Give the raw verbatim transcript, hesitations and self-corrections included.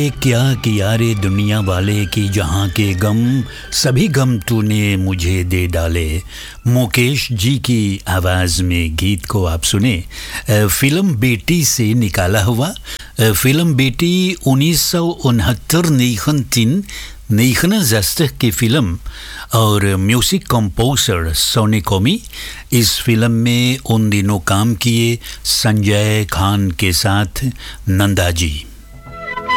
क्या किया रे दुनिया वाले कि जहाँ के गम सभी गम तूने मुझे दे डाले। मुकेश जी की आवाज़ में गीत को आप सुने फिल्म बेटी से निकाला हुआ। फिल्म बेटी उन्नीस सौ उनहत्तर निखन negenenzestig की फिल्म और म्यूज़िक कंपोजर सोनी कॉमी। इस फिल्म में उन दिनों काम किए संजय खान के साथ नंदा जी।